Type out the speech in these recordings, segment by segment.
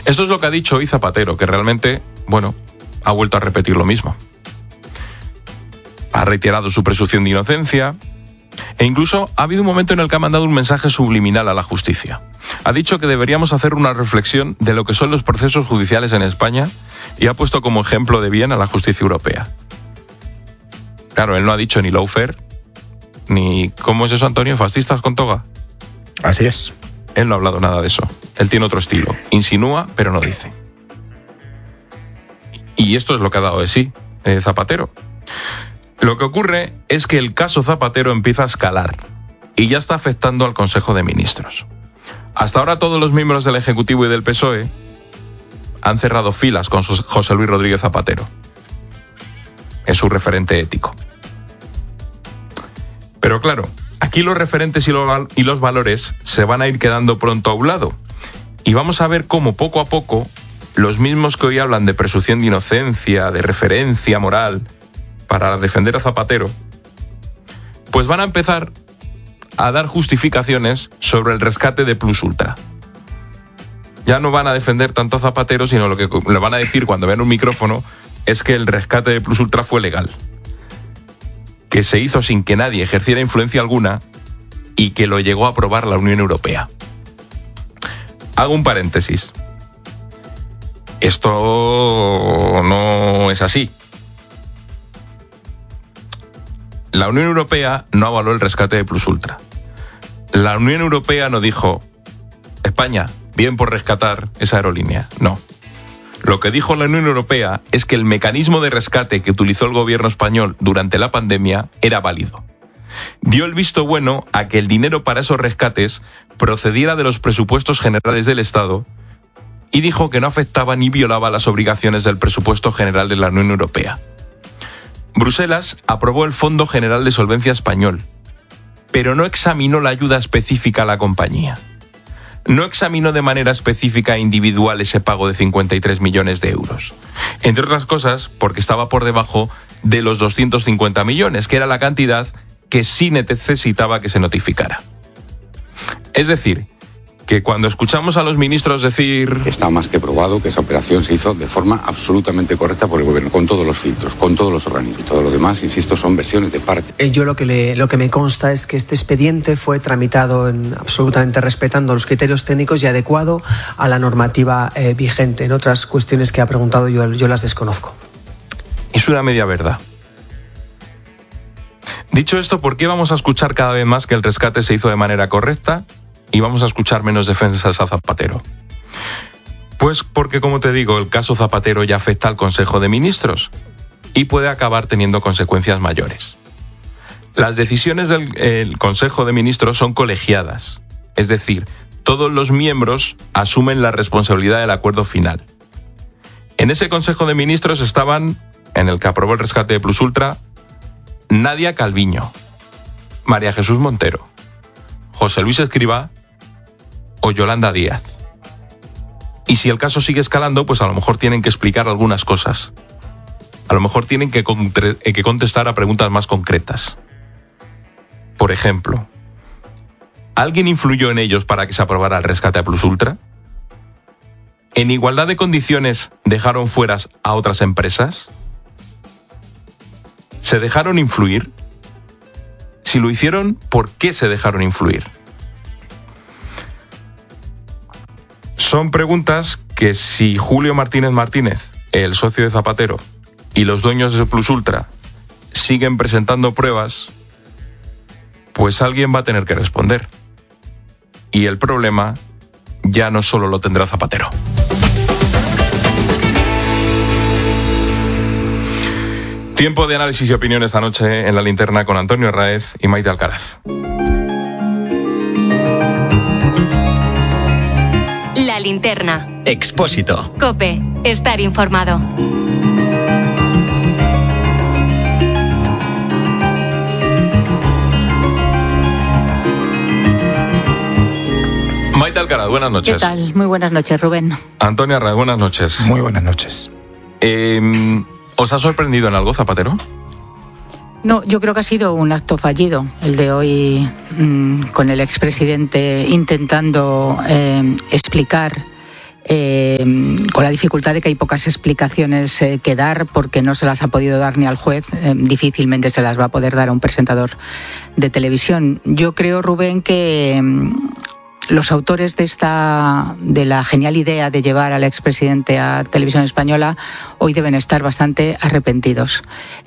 Esto es lo que ha dicho hoy Zapatero, que realmente, ha vuelto a repetir lo mismo. Ha reiterado su presunción de inocencia e incluso ha habido un momento en el que ha mandado un mensaje subliminal a la justicia. Ha dicho que deberíamos hacer una reflexión de lo que son los procesos judiciales en España y ha puesto como ejemplo de bien a la justicia europea. Claro, él no ha dicho ni lawfare, ni ¿cómo es eso, Antonio? ¿Fascistas con toga? Así es. Él no ha hablado nada de eso. Él tiene otro estilo. Insinúa, pero no dice. Y esto es lo que ha dado de sí Zapatero. Lo que ocurre es que el caso Zapatero empieza a escalar y ya está afectando al Consejo de Ministros. Hasta ahora todos los miembros del Ejecutivo y del PSOE han cerrado filas con José Luis Rodríguez Zapatero. Es su referente ético. Pero claro, aquí los referentes y los valores se van a ir quedando pronto a un lado. Y vamos a ver cómo poco a poco los mismos que hoy hablan de presunción de inocencia, de referencia moral para defender a Zapatero, pues van a empezar a dar justificaciones sobre el rescate de Plus Ultra. Ya no van a defender tanto a Zapatero, sino lo que le van a decir cuando vean un micrófono es que el rescate de Plus Ultra fue legal, que se hizo sin que nadie ejerciera influencia alguna y que lo llegó a aprobar la Unión Europea. Hago un paréntesis. Esto no es así. La Unión Europea no avaló el rescate de Plus Ultra. La Unión Europea no dijo, España, bien por rescatar esa aerolínea. No. Lo que dijo la Unión Europea es que el mecanismo de rescate que utilizó el gobierno español durante la pandemia era válido. Dio el visto bueno a que el dinero para esos rescates procediera de los presupuestos generales del Estado y dijo que no afectaba ni violaba las obligaciones del presupuesto general de la Unión Europea. Bruselas aprobó el Fondo General de Solvencia Español, pero no examinó la ayuda específica a la compañía. No examinó de manera específica e individual ese pago de 53 millones de euros. Entre otras cosas, porque estaba por debajo de los 250 millones, que era la cantidad que sí necesitaba que se notificara. Es decir, que cuando escuchamos a los ministros decir... Está más que probado que esa operación se hizo de forma absolutamente correcta por el gobierno, con todos los filtros, con todos los organismos. Todo lo demás, insisto, son versiones de parte. Yo lo que me consta es que este expediente fue tramitado absolutamente respetando los criterios técnicos y adecuado a la normativa vigente. En otras cuestiones que ha preguntado yo las desconozco. Es una media verdad. Dicho esto, ¿por qué vamos a escuchar cada vez más que el rescate se hizo de manera correcta y vamos a escuchar menos defensas a Zapatero? Pues porque, como te digo, el caso Zapatero ya afecta al Consejo de Ministros y puede acabar teniendo consecuencias mayores. Las decisiones del Consejo de Ministros son colegiadas, es decir, todos los miembros asumen la responsabilidad del acuerdo final. En ese Consejo de Ministros estaban, en el que aprobó el rescate de Plus Ultra, Nadia Calviño, María Jesús Montero, José Luis Escrivá o Yolanda Díaz. Y si el caso sigue escalando, pues a lo mejor tienen que explicar algunas cosas. A lo mejor tienen que contestar a preguntas más concretas. Por ejemplo, ¿alguien influyó en ellos para que se aprobara el rescate a Plus Ultra? ¿En igualdad de condiciones dejaron fuera a otras empresas? ¿Se dejaron influir? Si lo hicieron, ¿por qué se dejaron influir? Son preguntas que si Julio Martínez Martínez, el socio de Zapatero, y los dueños de Plus Ultra siguen presentando pruebas, pues alguien va a tener que responder. Y el problema ya no solo lo tendrá Zapatero. Tiempo de análisis y opinión esta noche en La Linterna con Antonio Arráez y Maite Alcaraz. La Linterna. Expósito. COPE. Estar informado. Maite Alcaraz, buenas noches. ¿Qué tal? Muy buenas noches, Rubén. Antonio Arráez, buenas noches. Muy buenas noches. ¿Os ha sorprendido en algo, Zapatero? No, yo creo que ha sido un acto fallido el de hoy, con el expresidente intentando explicar con la dificultad de que hay pocas explicaciones que dar, porque no se las ha podido dar ni al juez, difícilmente se las va a poder dar a un presentador de televisión. Yo creo, Rubén, que los autores de la genial idea de llevar al expresidente a Televisión Española hoy deben estar bastante arrepentidos.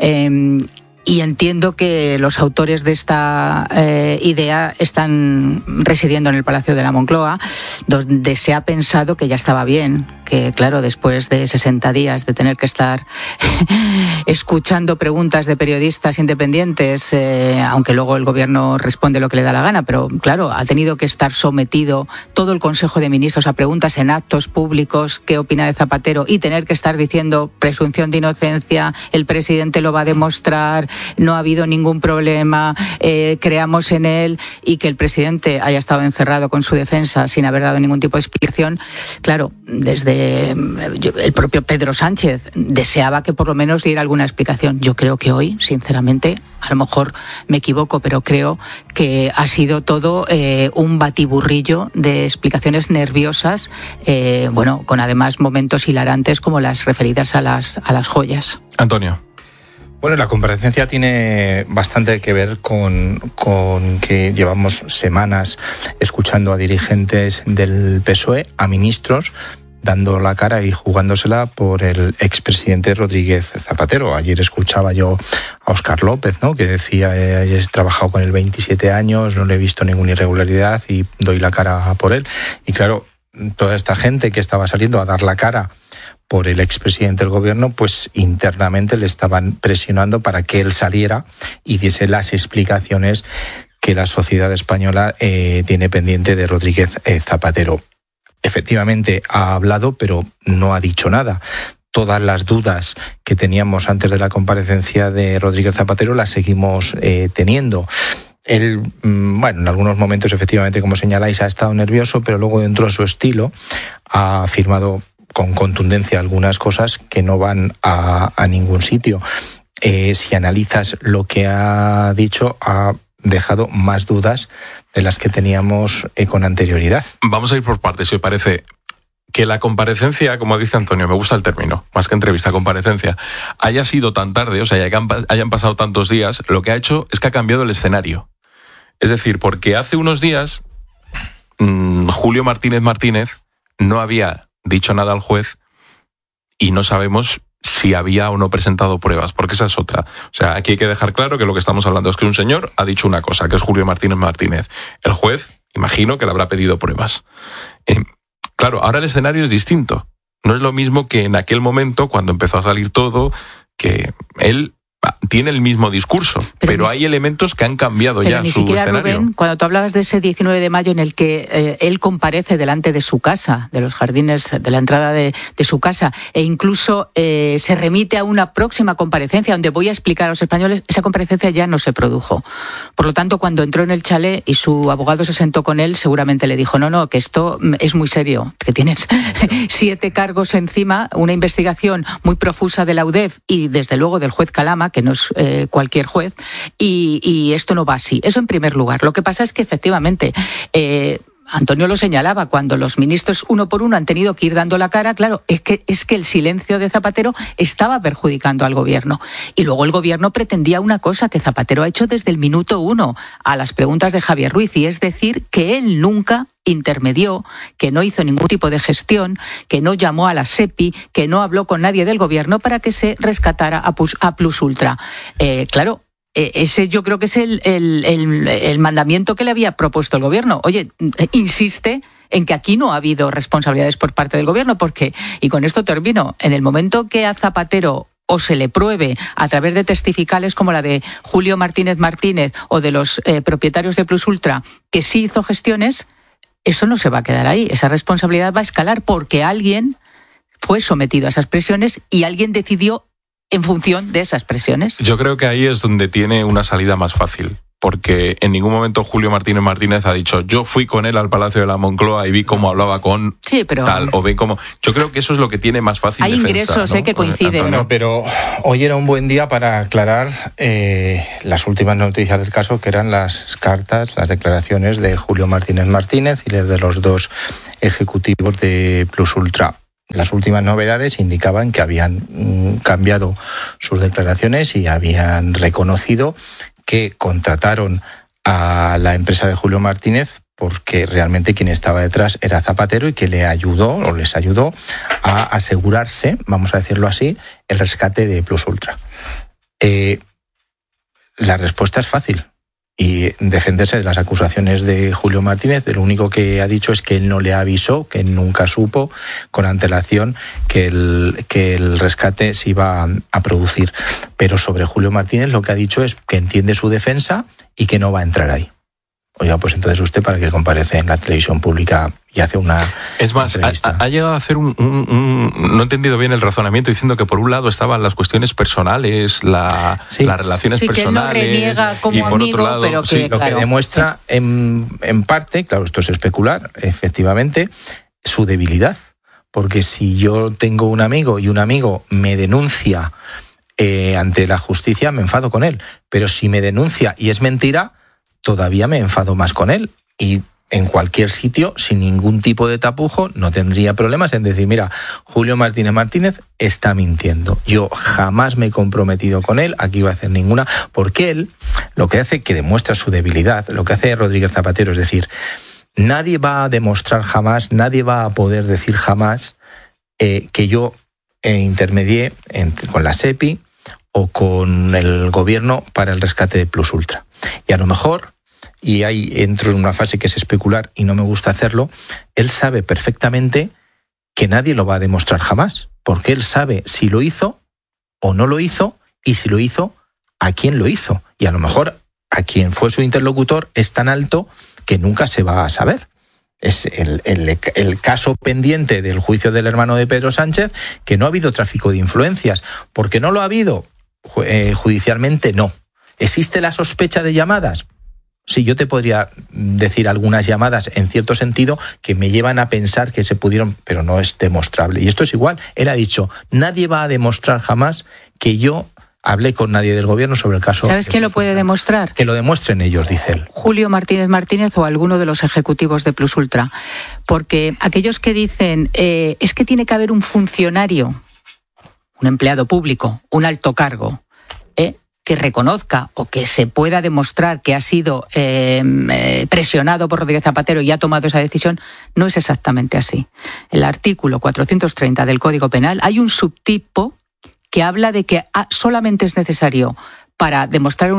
Y entiendo que los autores de esta idea están residiendo en el Palacio de la Moncloa, donde se ha pensado que ya estaba bien, que claro, después de 60 días de tener que estar escuchando preguntas de periodistas independientes, aunque luego el gobierno responde lo que le da la gana, pero claro, ha tenido que estar sometido todo el Consejo de Ministros a preguntas en actos públicos, qué opina de Zapatero, y tener que estar diciendo presunción de inocencia, el presidente lo va a demostrar, no ha habido ningún problema, creamos en él, y que el presidente haya estado encerrado con su defensa sin haber dado ningún tipo de explicación. Claro, desde el propio Pedro Sánchez deseaba que por lo menos diera alguna explicación. Yo creo que hoy, sinceramente, a lo mejor me equivoco, pero creo que ha sido todo un batiburrillo de explicaciones nerviosas, con además momentos hilarantes como las referidas a las joyas. Antonio. Bueno, la comparecencia tiene bastante que ver con que llevamos semanas escuchando a dirigentes del PSOE, a ministros, dando la cara y jugándosela por el expresidente Rodríguez Zapatero. Ayer escuchaba yo a Óscar López, ¿no?, que decía, he trabajado con él 27 años, no le he visto ninguna irregularidad y doy la cara por él. Y claro, toda esta gente que estaba saliendo a dar la cara por el expresidente del gobierno, pues internamente le estaban presionando para que él saliera y diese las explicaciones que la sociedad española tiene pendiente de Rodríguez Zapatero. Efectivamente ha hablado, pero no ha dicho nada. Todas las dudas que teníamos antes de la comparecencia de Rodríguez Zapatero las seguimos teniendo. Él, en algunos momentos, efectivamente, como señaláis, ha estado nervioso, pero luego, dentro de su estilo, ha afirmado con contundencia algunas cosas que no van a ningún sitio. Si analizas lo que ha dicho, ha dejado más dudas de las que teníamos con anterioridad. Vamos a ir por partes, si os parece. Que la comparecencia, como dice Antonio, me gusta el término, más que entrevista, comparecencia, haya sido tan tarde, o sea, hayan pasado tantos días, lo que ha hecho es que ha cambiado el escenario. Es decir, porque hace unos días Julio Martínez no había dicho nada al juez y no sabemos si había o no presentado pruebas, porque esa es otra. O sea, aquí hay que dejar claro que lo que estamos hablando es que un señor ha dicho una cosa, que es Julio Martínez. El juez, imagino que le habrá pedido pruebas. Claro, ahora el escenario es distinto. No es lo mismo que en aquel momento, cuando empezó a salir todo, que él tiene el mismo discurso, pero hay elementos que han cambiado ya su escenario. Pero ni siquiera, Rubén, cuando tú hablabas de ese 19 de mayo en el que él comparece delante de su casa, de los jardines, de la entrada de su casa, e incluso se remite a una próxima comparecencia donde voy a explicar a los españoles, esa comparecencia ya no se produjo. Por lo tanto, cuando entró en el chalet y su abogado se sentó con él, seguramente le dijo, no, que esto es muy serio, que tienes 7 cargos encima, una investigación muy profusa de la UDEF y desde luego del juez Calama, que no es cualquier juez, y esto no va así. Eso en primer lugar. Lo que pasa es que efectivamente Antonio lo señalaba, cuando los ministros uno por uno han tenido que ir dando la cara, claro, es que el silencio de Zapatero estaba perjudicando al gobierno. Y luego el gobierno pretendía una cosa que Zapatero ha hecho desde el minuto 1 a las preguntas de Javier Ruiz, y es decir, que él nunca intermedió, que no hizo ningún tipo de gestión, que no llamó a la SEPI, que no habló con nadie del gobierno para que se rescatara a Plus Ultra. Claro, ese yo creo que es el mandamiento que le había propuesto el gobierno. Oye, insiste en que aquí no ha habido responsabilidades por parte del gobierno, porque, y con esto termino, en el momento que a Zapatero o se le pruebe a través de testificales como la de Julio Martínez o de los propietarios de Plus Ultra, que sí hizo gestiones, eso no se va a quedar ahí. Esa responsabilidad va a escalar porque alguien fue sometido a esas presiones y alguien decidió en función de esas presiones. Yo creo que ahí es donde tiene una salida más fácil. porque en ningún momento Julio Martínez ha dicho yo fui con él al Palacio de la Moncloa y vi cómo hablaba con tal, o vi cómo... Yo creo que eso es lo que tiene más fácil hay defensa, ingresos, ¿no? Que coinciden. Bueno, pero hoy era un buen día para aclarar las últimas noticias del caso, que eran las cartas, las declaraciones de Julio Martínez y de los dos ejecutivos de Plus Ultra. Las últimas novedades indicaban que habían cambiado sus declaraciones y habían reconocido que contrataron a la empresa de Julio Martínez porque realmente quien estaba detrás era Zapatero y que les ayudó a asegurarse, vamos a decirlo así, el rescate de Plus Ultra. La respuesta es fácil. Y defenderse de las acusaciones de Julio Martínez, lo único que ha dicho es que él no le avisó, que él nunca supo con antelación que el rescate se iba a producir. Pero sobre Julio Martínez lo que ha dicho es que entiende su defensa y que no va a entrar ahí. Oiga, pues entonces usted para que comparece en la televisión pública y hace una Es más, ha llegado a hacer no he entendido bien el razonamiento, diciendo que por un lado estaban las cuestiones personales, las relaciones personales. Que él no reniega como y por amigo, otro lado, pero que, lo que demuestra en parte, claro, esto es especular, efectivamente, su debilidad. Porque si yo tengo un amigo y un amigo me denuncia ante la justicia, me enfado con él. Pero si me denuncia y es mentira, todavía me enfado más con él. Y en cualquier sitio, sin ningún tipo de tapujo, no tendría problemas en decir, mira, Julio Martínez está mintiendo. Yo jamás me he comprometido con él, aquí va a hacer ninguna, porque él, lo que hace, que demuestra su debilidad, lo que hace Rodríguez Zapatero, es decir, nadie va a demostrar jamás, nadie va a poder decir jamás que yo intermedié con la SEPI o con el gobierno para el rescate de Plus Ultra. Y a lo mejor, y ahí entro en una fase que es especular y no me gusta hacerlo, él sabe perfectamente que nadie lo va a demostrar jamás, porque él sabe si lo hizo o no lo hizo, y si lo hizo, a quién lo hizo. Y a lo mejor a quien fue su interlocutor es tan alto que nunca se va a saber. Es el caso pendiente del juicio del hermano de Pedro Sánchez, que no ha habido tráfico de influencias. ¿Por qué no lo ha habido? Judicialmente no. ¿Existe la sospecha de llamadas? Sí, yo te podría decir algunas llamadas en cierto sentido que me llevan a pensar que se pudieron, pero no es demostrable. Y esto es igual. Él ha dicho, nadie va a demostrar jamás que yo hablé con nadie del gobierno sobre el caso. ¿Sabes quién lo puede demostrar? Que lo demuestren ellos, dice él. Julio Martínez o alguno de los ejecutivos de Plus Ultra. Porque aquellos que dicen, es que tiene que haber un funcionario, un empleado público, un alto cargo, que reconozca o que se pueda demostrar que ha sido presionado por Rodríguez Zapatero y ha tomado esa decisión, no es exactamente así. En el artículo 430 del Código Penal hay un subtipo que habla de que solamente es necesario para demostrar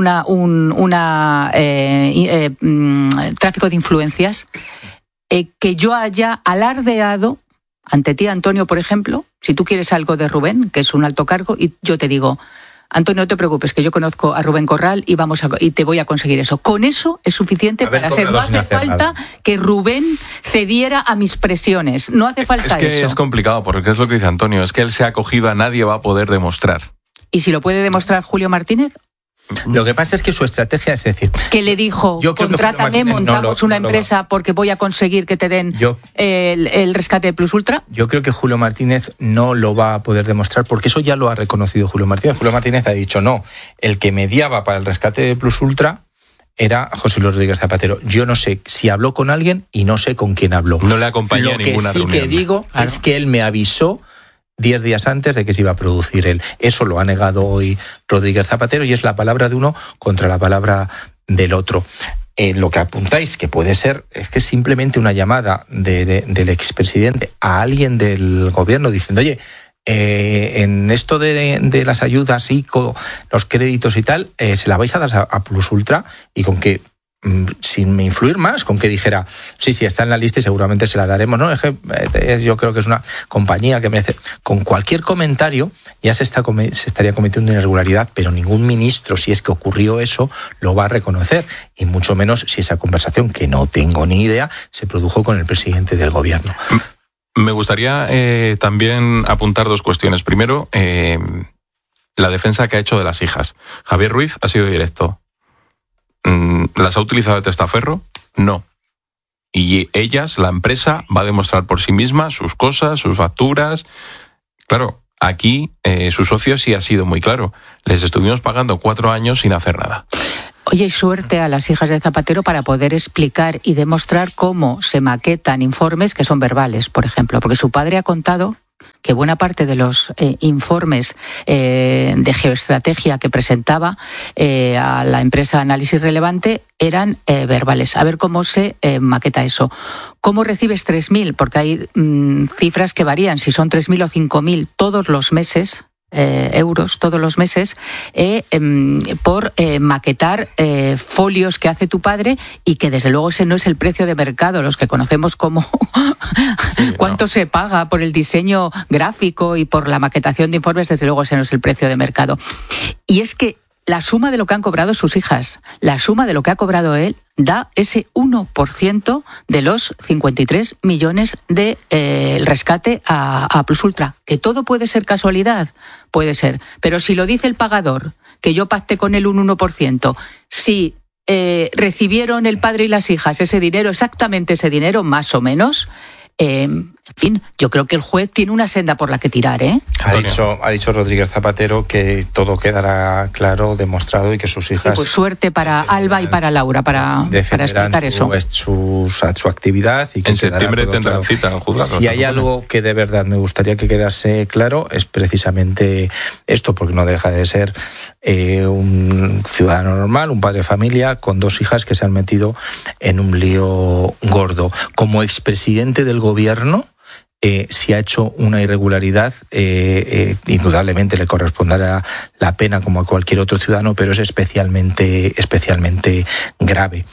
tráfico de influencias que yo haya alardeado ante ti, Antonio, por ejemplo, si tú quieres algo de Rubén, que es un alto cargo, y yo te digo, Antonio, no te preocupes, que yo conozco a Rubén Corral y te voy a conseguir eso. Con eso es suficiente para ser. No hace falta que Rubén cediera a mis presiones. No hace falta eso. Es que es complicado, porque es lo que dice Antonio, es que él se ha acogido a nadie va a poder demostrar. ¿Y si lo puede demostrar Julio Martínez? Lo que pasa es que su estrategia es decir... Que le dijo, contrátame, montamos una empresa porque voy a conseguir que te den el rescate de Plus Ultra. Yo creo que Julio Martínez no lo va a poder demostrar porque eso ya lo ha reconocido Julio Martínez. Julio Martínez ha dicho, no, el que mediaba para el rescate de Plus Ultra era José Luis Rodríguez Zapatero. Yo no sé si habló con alguien y no sé con quién habló. No le acompañé a ninguna reunión. Lo que sí que digo es que él me avisó 10 días antes de que se iba a producir él. Eso lo ha negado hoy Rodríguez Zapatero y es la palabra de uno contra la palabra del otro. Lo que apuntáis que puede ser es que simplemente una llamada del expresidente a alguien del gobierno diciendo, oye, en esto de las ayudas y los créditos y tal, se la vais a dar a Plus Ultra, y con que sin influir más, con que dijera sí, está en la lista y seguramente se la daremos, ¿no? Yo creo que es una compañía que merece. Con cualquier comentario ya se estaría cometiendo una irregularidad, pero ningún ministro, si es que ocurrió eso, lo va a reconocer, y mucho menos si esa conversación, que no tengo ni idea, se produjo con el presidente del gobierno. Me gustaría también apuntar dos cuestiones. Primero, la defensa que ha hecho de las hijas. Javier Ruiz ha sido directo. ¿las ha utilizado de testaferro? No. Y ellas, la empresa, va a demostrar por sí misma sus cosas, sus facturas. Claro, aquí su socio sí ha sido muy claro. Les estuvimos pagando 4 años sin hacer nada. Oye, y suerte a las hijas de Zapatero para poder explicar y demostrar cómo se maquetan informes que son verbales, por ejemplo. Porque su padre ha contado que buena parte de los informes de geoestrategia que presentaba a la empresa Análisis Relevante eran verbales. A ver cómo se maqueta eso. ¿Cómo recibes 3.000? Porque hay cifras que varían, si son 3.000 o 5.000 todos los meses, euros todos los meses, por maquetar folios que hace tu padre, y que desde luego ese no es el precio de mercado, los que conocemos como cuánto se paga por el diseño gráfico y por la maquetación de informes, desde luego ese no es el precio de mercado. Y es que la suma de lo que han cobrado sus hijas, la suma de lo que ha cobrado él, da ese 1% de los 53 millones de el rescate a Plus Ultra. ¿Que todo puede ser casualidad? Puede ser. Pero si lo dice el pagador, que yo pacté con él un 1%, si recibieron el padre y las hijas ese dinero, exactamente ese dinero, más o menos, en fin, yo creo que el juez tiene una senda por la que tirar, ¿eh? Ha dicho Rodríguez Zapatero que todo quedará claro, demostrado, y que sus hijas... Pues suerte para Alba y para Laura para explicar eso. Su actividad. Y que en septiembre tendrán claro. Cita en juzgado. Si hay algo que de verdad me gustaría que quedase claro, es precisamente esto, porque no deja de ser un ciudadano normal, un padre de familia, con 2 hijas que se han metido en un lío gordo. Como expresidente del gobierno, si ha hecho una irregularidad, indudablemente le corresponderá la pena como a cualquier otro ciudadano, pero es especialmente grave.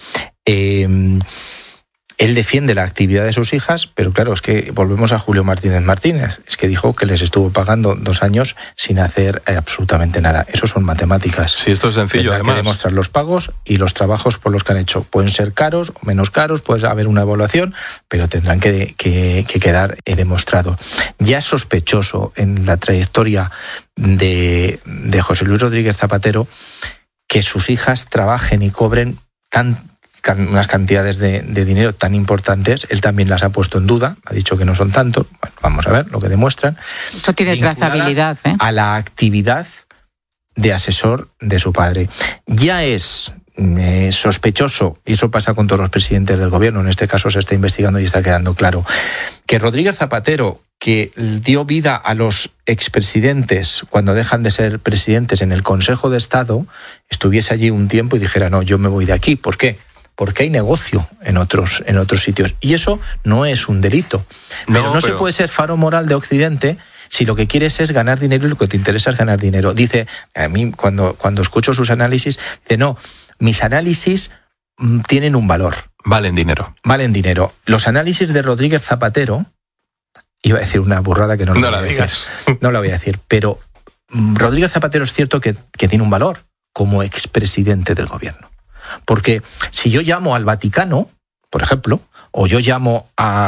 Él defiende la actividad de sus hijas, pero claro, es que volvemos a Julio Martínez Martínez. Es que dijo que les estuvo pagando 2 años sin hacer absolutamente nada. Eso son matemáticas. Sí, esto es sencillo. Tendrá que demostrar los pagos y los trabajos por los que han hecho. Pueden ser caros o menos caros, puede haber una evaluación, pero tendrán que quedar demostrado. Ya es sospechoso en la trayectoria de José Luis Rodríguez Zapatero que sus hijas trabajen y cobren unas cantidades de dinero tan importantes. Él también las ha puesto en duda, ha dicho que no son tantos. Bueno, vamos a ver lo que demuestran. Eso tiene trazabilidad, a la actividad de asesor de su padre. Ya es sospechoso, y eso pasa con todos los presidentes del gobierno, en este caso se está investigando y está quedando claro, que Rodríguez Zapatero, que dio vida a los expresidentes cuando dejan de ser presidentes en el Consejo de Estado, estuviese allí un tiempo y dijera, no, yo me voy de aquí. ¿Por qué? Porque hay negocio en otros sitios. Y eso no es un delito. Pero no se puede ser faro moral de Occidente si lo que quieres es ganar dinero y lo que te interesa es ganar dinero. Dice, a mí cuando escucho sus análisis, dice, no, mis análisis tienen un valor. Valen dinero. Valen dinero. Los análisis de Rodríguez Zapatero, iba a decir una burrada que no la voy a decir. No la voy a decir, pero Rodríguez Zapatero es cierto que tiene un valor como expresidente del gobierno. Porque si yo llamo al Vaticano, por ejemplo, o yo llamo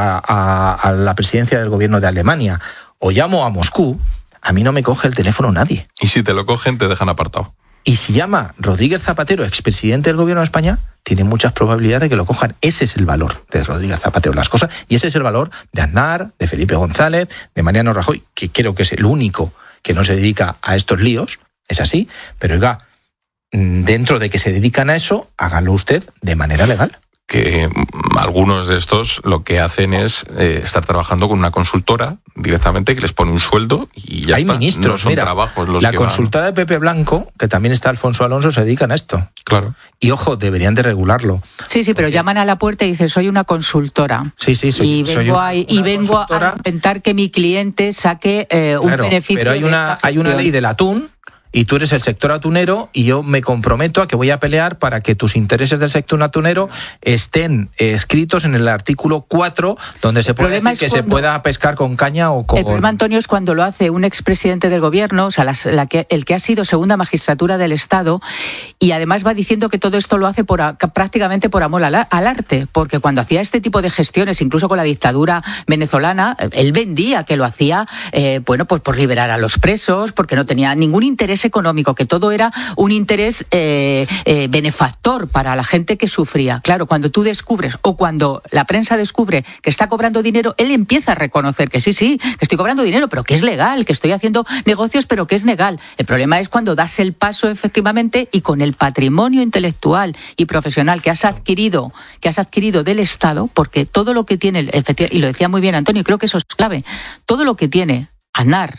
a la presidencia del gobierno de Alemania, o llamo a Moscú, a mí no me coge el teléfono nadie. Y si te lo cogen, te dejan apartado. Y si llama Rodríguez Zapatero, expresidente del gobierno de España, tiene muchas probabilidades de que lo cojan. Ese es el valor de Rodríguez Zapatero, las cosas. Y ese es el valor de Aznar, de Felipe González, de Mariano Rajoy, que creo que es el único que no se dedica a estos líos. Es así. Pero oiga, dentro de que se dedican a eso, hágalo usted de manera legal. Que algunos de estos lo que hacen es estar trabajando con una consultora directamente que les pone un sueldo y ya hay está. Ministros, no son mira, trabajos los la que consultora de Pepe Blanco, que también está Alfonso Alonso, se dedican a esto. Claro. Y ojo, deberían de regularlo. Sí, pero llaman a la puerta y dicen, soy una consultora. Sí, y vengo a intentar que mi cliente saque un beneficio. Pero hay una ley del atún, y tú eres el sector atunero, y yo me comprometo a que voy a pelear para que tus intereses del sector atunero estén escritos en el artículo 4, donde se puede decir que se pueda pescar con caña o con... El problema, Antonio, es cuando lo hace un expresidente del gobierno, o sea, el que ha sido segunda magistratura del Estado, y además va diciendo que todo esto lo hace prácticamente por amor al arte, porque cuando hacía este tipo de gestiones, incluso con la dictadura venezolana, él vendía que lo hacía, pues por liberar a los presos, porque no tenía ningún interés interés económico, que todo era un interés benefactor para la gente que sufría. Claro, cuando tú descubres, o cuando la prensa descubre que está cobrando dinero, él empieza a reconocer que sí, que estoy cobrando dinero, pero que es legal, que estoy haciendo negocios, pero que es legal. El problema es cuando das el paso efectivamente y con el patrimonio intelectual y profesional que has adquirido del Estado, porque todo lo que tiene, y lo decía muy bien Antonio, creo que eso es clave, todo lo que tiene Aznar,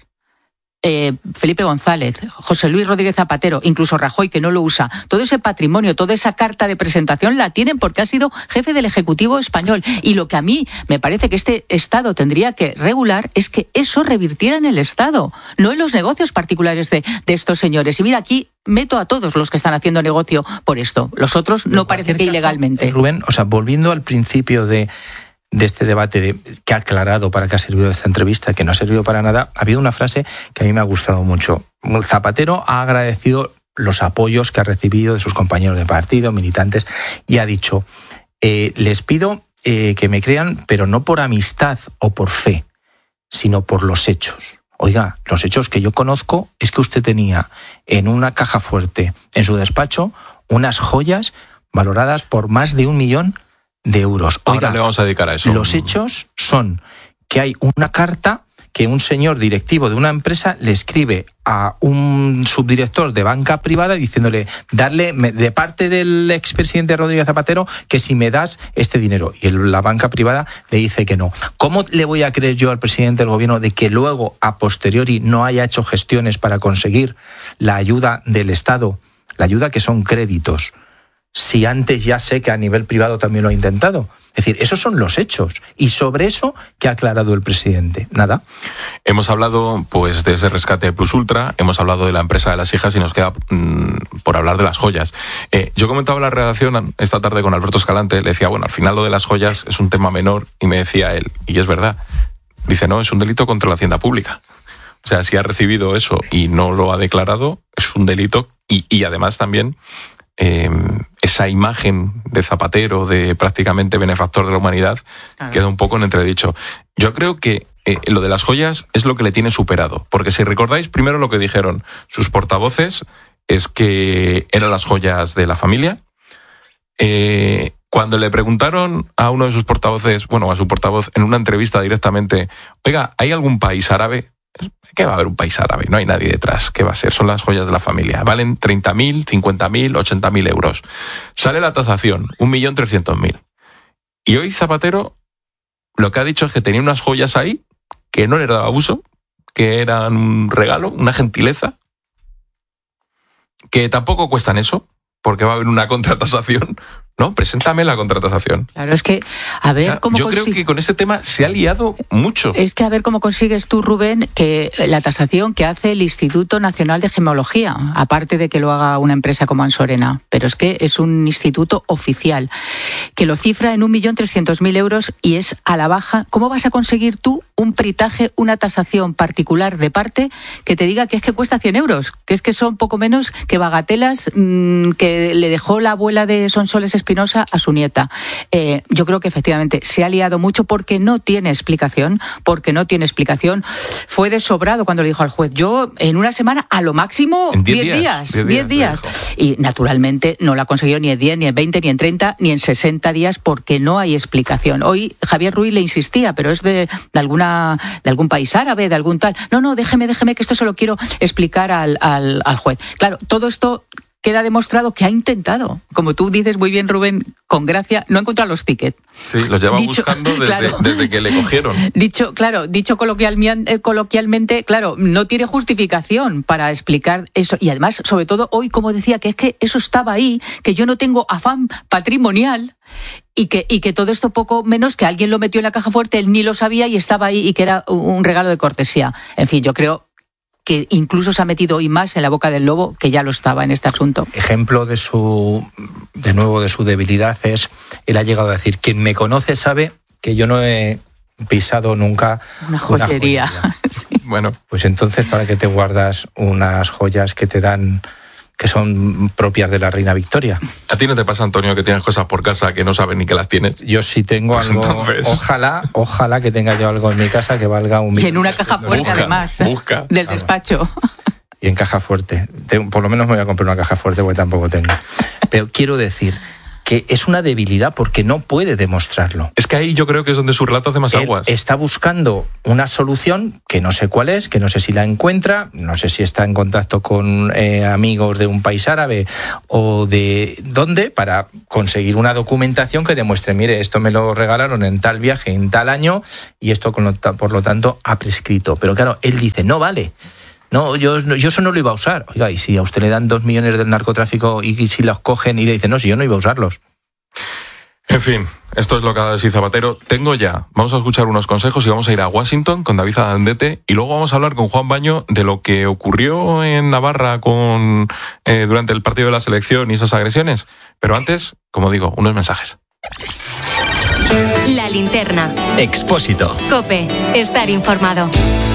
Felipe González, José Luis Rodríguez Zapatero, incluso Rajoy, que no lo usa, todo ese patrimonio, toda esa carta de presentación la tienen porque ha sido jefe del Ejecutivo español. Y lo que a mí me parece que este Estado tendría que regular es que eso revirtiera en el Estado, no en los negocios particulares de estos señores. Y mira, aquí meto a todos los que están haciendo negocio por esto. Los otros no parece que ilegalmente. Rubén, volviendo al principio de este debate que ha aclarado para qué ha servido esta entrevista, que no ha servido para nada, ha habido una frase que a mí me ha gustado mucho. Zapatero ha agradecido los apoyos que ha recibido de sus compañeros de partido, militantes, y ha dicho, les pido que me crean, pero no por amistad o por fe, sino por los hechos. Oiga, los hechos que yo conozco es que usted tenía en una caja fuerte, en su despacho, unas joyas valoradas por más de 1 millón de euros. Oiga, ahora le vamos a dedicar a eso. Los hechos son que hay una carta que un señor directivo de una empresa le escribe a un subdirector de banca privada diciéndole, darle de parte del expresidente Rodríguez Zapatero que si me das este dinero. Y la banca privada le dice que no. ¿Cómo le voy a creer yo al presidente del gobierno de que luego, a posteriori, no haya hecho gestiones para conseguir la ayuda del Estado, la ayuda que son créditos, si antes ya sé que a nivel privado también lo ha intentado? Es decir, esos son los hechos. Y sobre eso, ¿qué ha aclarado el presidente? Nada. Hemos hablado pues de ese rescate de Plus Ultra, hemos hablado de la empresa de las hijas y nos queda por hablar de las joyas. Yo comentaba en la redacción esta tarde con Alberto Escalante, le decía, bueno, al final lo de las joyas es un tema menor, y me decía él, y es verdad, dice, no, es un delito contra la hacienda pública. O sea, si ha recibido eso y no lo ha declarado, es un delito, y además también esa imagen de Zapatero, de prácticamente benefactor de la humanidad, queda un poco en entredicho. Yo creo que lo de las joyas es lo que le tiene superado, porque si recordáis primero lo que dijeron sus portavoces, es que eran las joyas de la familia. Cuando le preguntaron a uno de sus portavoces, bueno, a su portavoz en una entrevista directamente, oiga, ¿hay algún país árabe? ¿Qué va a haber un país árabe? No hay nadie detrás. ¿Qué va a ser? Son las joyas de la familia. Valen 30.000, 50.000, 80.000 euros. Sale la tasación, 1.300.000. Y hoy Zapatero lo que ha dicho es que tenía unas joyas ahí que no le daba uso, que eran un regalo, una gentileza, que tampoco cuestan eso, porque va a haber una contratasación. No, preséntame la contratasación. Claro, es que a ver cómo yo creo que con este tema se ha liado mucho. Es que a ver cómo consigues tú, Rubén, que la tasación que hace el Instituto Nacional de Gemología, aparte de que lo haga una empresa como Ansorena, pero es que es un instituto oficial, que lo cifra en 1.300.000 euros y es a la baja. ¿Cómo vas a conseguir tú un peritaje, una tasación particular de parte que te diga que es que cuesta 100 euros? Que es que son poco menos que bagatelas que le dejó la abuela de Sonsoles Espinosa a su nieta. Yo creo que efectivamente se ha liado mucho porque no tiene explicación, Fue desobrado cuando le dijo al juez, yo en una semana a lo máximo 10 días. Y naturalmente no lo ha conseguido ni en 10, ni en 20, ni en 30, ni en 60 días porque no hay explicación. Hoy Javier Ruiz le insistía, pero es de algún país árabe, de algún tal. No, déjeme que esto se lo quiero explicar al juez. Claro, todo esto queda demostrado que ha intentado, como tú dices muy bien, Rubén, con gracia, no encontrar los tickets. Sí, los lleva buscando desde que le cogieron. Dicho coloquialmente, claro, no tiene justificación para explicar eso. Y además, sobre todo hoy, como decía, que es que eso estaba ahí, que yo no tengo afán patrimonial y que todo esto poco menos que alguien lo metió en la caja fuerte, él ni lo sabía y estaba ahí y que era un regalo de cortesía. En fin, yo creo que incluso se ha metido hoy más en la boca del lobo que ya lo estaba en este asunto. Ejemplo de su debilidad es, él ha llegado a decir, quien me conoce sabe que yo no he pisado nunca una joyería. Sí. Bueno, pues entonces, ¿para qué te guardas unas joyas que te dan, que son propias de la reina Victoria? ¿A ti no te pasa, Antonio, que tienes cosas por casa que no sabes ni que las tienes? Yo sí tengo pues algo, entonces... ojalá que tenga yo algo en mi casa que valga 1 millón. Y en una caja fuerte, además, del despacho. y en caja fuerte. Por lo menos me voy a comprar una caja fuerte porque tampoco tengo. Pero quiero decir que es una debilidad porque no puede demostrarlo. Es que ahí yo creo que es donde su relato hace más aguas. Está buscando una solución que no sé cuál es, que no sé si la encuentra, no sé si está en contacto con amigos de un país árabe o de dónde, para conseguir una documentación que demuestre, mire, esto me lo regalaron en tal viaje, en tal año, y esto por lo tanto ha prescrito. Pero claro, él dice, no vale. No, yo eso no lo iba a usar. Oiga, y si a usted le dan 2 millones del narcotráfico y si los cogen y le dicen, no, si yo no iba a usarlos. En fin, esto es lo que ha dicho Zapatero. Vamos a escuchar unos consejos y vamos a ir a Washington con David Adandete y luego vamos a hablar con Juan Baño de lo que ocurrió en Navarra durante el partido de la selección y esas agresiones. Pero antes, como digo, unos mensajes. La linterna. Expósito. COPE. Estar informado.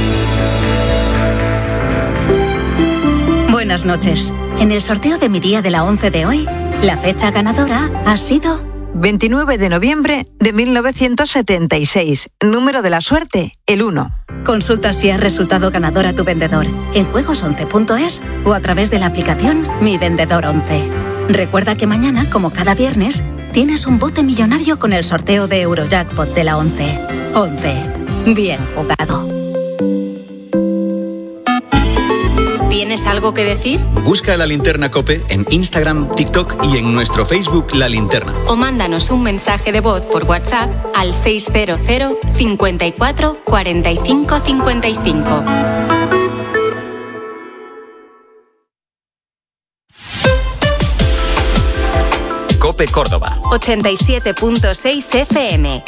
Buenas noches. En el sorteo de mi día de la 11 de hoy, la fecha ganadora ha sido 29 de noviembre de 1976. Número de la suerte, el 1. Consulta si has resultado ganador a tu vendedor en juegos11.es o a través de la aplicación Mi Vendedor 11. Recuerda que mañana, como cada viernes, tienes un bote millonario con el sorteo de Eurojackpot de la 11. 11. Bien jugado. ¿Tienes algo que decir? Busca La Linterna COPE en Instagram, TikTok y en nuestro Facebook La Linterna. O mándanos un mensaje de voz por WhatsApp al 600 54 45 55. COPE Córdoba. 87.6 FM.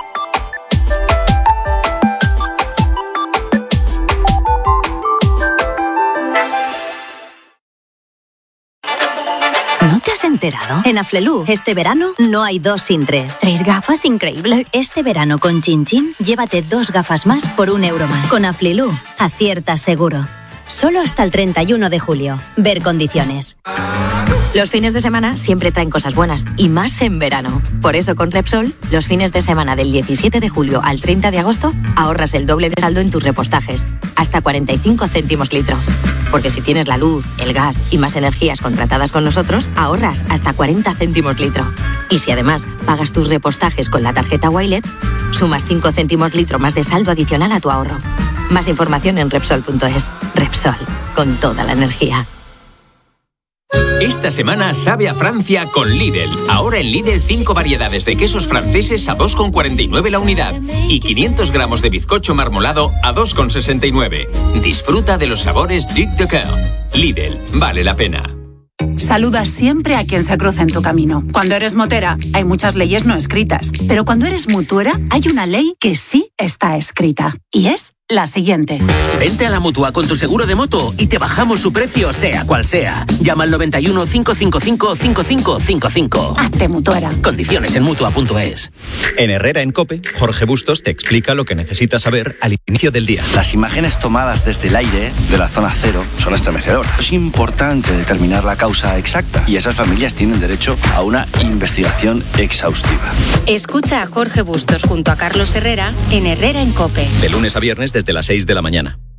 ¿No te has enterado? En Aflelu, este verano no hay 2 sin 3. 3 gafas, increíble. Este verano con Chin Chin, llévate 2 gafas más por €1 más. Con Aflelu, acierta seguro. Solo hasta el 31 de julio. Ver condiciones. Los fines de semana siempre traen cosas buenas, y más en verano. Por eso con Repsol, los fines de semana del 17 de julio al 30 de agosto, ahorras el doble de saldo en tus repostajes, hasta 45 céntimos litro. Porque si tienes la luz, el gas y más energías contratadas con nosotros, ahorras hasta 40 céntimos litro. Y si además pagas tus repostajes con la tarjeta Wilet, sumas 5 céntimos litro más de saldo adicional a tu ahorro. Más información en Repsol.es. Repsol, con toda la energía. Esta semana sabe a Francia con Lidl. Ahora en Lidl 5 variedades de quesos franceses a 2,49 la unidad y 500 gramos de bizcocho marmolado a 2,69. Disfruta de los sabores Duc de Coeur. Lidl, vale la pena. Saluda siempre a quien se cruza en tu camino. Cuando eres motera, hay muchas leyes no escritas. Pero cuando eres mutuera, hay una ley que sí está escrita. Y es la siguiente. Vente a la Mutua con tu seguro de moto y te bajamos su precio sea cual sea. Llama al 91 555 5555. Hazte mutuera. Condiciones en Mutua.es. En Herrera en COPE, Jorge Bustos te explica lo que necesitas saber al inicio del día. Las imágenes tomadas desde el aire de la zona cero son estremecedoras. Es importante determinar la causa exacta y esas familias tienen derecho a una investigación exhaustiva. Escucha a Jorge Bustos junto a Carlos Herrera en Herrera en COPE. De lunes a viernes desde las 6 de la mañana.